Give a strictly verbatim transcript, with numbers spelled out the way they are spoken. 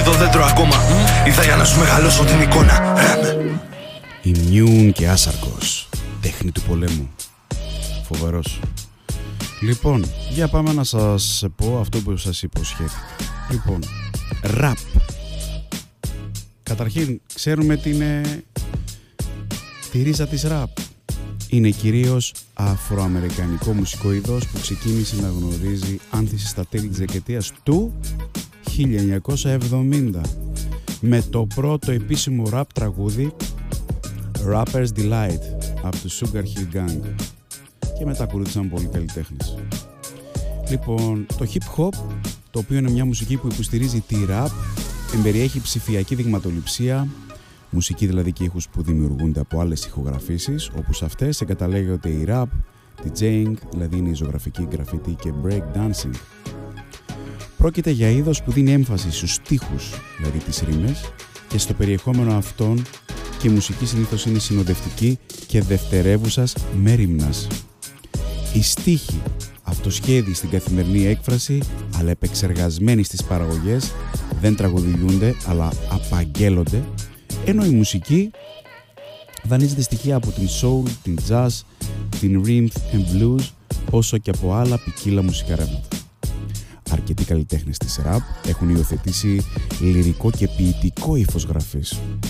το δέντρο ακόμα. Είδα για να σου μεγαλώσω την εικόνα. Ιμιούν και άσαρκος, τέχνη του πολέμου. Φοβερός. Λοιπόν, για πάμε να σας πω αυτό που σας υποσχέθηκα. Λοιπόν, ραπ. Καταρχήν, ξέρουμε τι είναι τη ρίζα της ραπ. Είναι κυρίως αφροαμερικανικό μουσικό είδος που ξεκίνησε να γνωρίζει άνθηση στα τέλη της δεκαετίας του χίλια εννιακόσια εβδομήντα με το πρώτο επίσημο ραπ τραγούδι Rapper's Delight από το Sugar Hill Gang, και μετά ακολούθησαν πολλοί καλλιτέχνες. Λοιπόν, το hip hop, το οποίο είναι μια μουσική που υποστηρίζει τη rap, εμπεριέχει ψηφιακή δειγματοληψία, μουσική δηλαδή και ήχους που δημιουργούνται από άλλες ηχογραφήσεις, όπως αυτές εγκαταλέγονται η rap, DJing, δηλαδή είναι η ζωγραφική, γραφίτι και break dancing. Πρόκειται για είδος που δίνει έμφαση στους στίχους, δηλαδή τις ρήμες, και στο περιεχόμενο αυτών, και η μουσική συνήθως είναι συνοδευτική και δευτερεύουσας μέριμνας. Οι στίχοι αυτοσχέδιοι στην καθημερινή έκφραση, αλλά επεξεργασμένοι στις παραγωγές, δεν τραγουδιλούνται αλλά απαγγέλλονται, ενώ η μουσική δανείζεται στοιχεία από την soul, την jazz, την rhythm and blues, όσο και από άλλα ποικίλα μουσικά ρεύματα. Αρκετοί καλλιτέχνες της rap έχουν υιοθετήσει λυρικό και ποιητικό ύφος γραφής.